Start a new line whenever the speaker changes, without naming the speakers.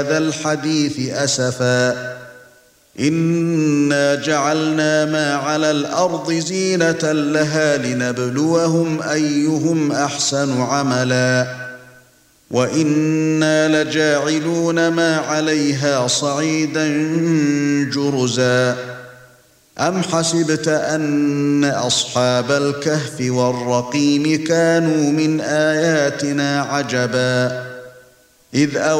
هذا الحديث أسفا إنا جعلنا ما على الأرض زينة لها لنبلوهم أيهم أحسن عملا وإنا لجاعلون ما عليها صعيدا جرزا أم حسبت أن أصحاب الكهف والرقيم كانوا من آياتنا عجبا إذ